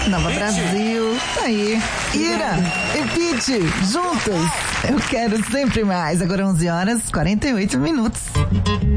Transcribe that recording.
Nova Brasil, aí. Ira e Pitty, juntos. Eu quero sempre mais. Agora 11 horas 48 minutos.